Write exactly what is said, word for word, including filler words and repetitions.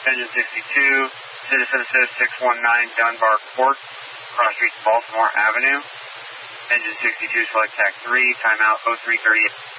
Engine sixty-two, Citizen Assist six one nine Dunbar Court, Cross Street, Baltimore Avenue. Engine sixty-two, select tack three, timeout oh three thirty-eight.